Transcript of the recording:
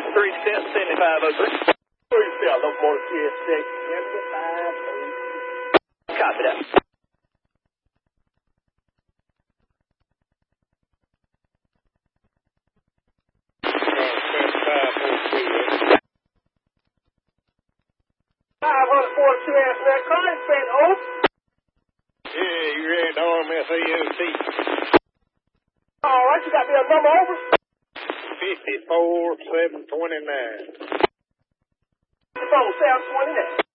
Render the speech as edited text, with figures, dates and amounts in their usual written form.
3 cents, 7503. 3 cents, locomotive 76, 75. Copy that. $542 car, spent over. Yeah, you read the RMSAOT. All right, you got me a number over? 54729. Phone 729.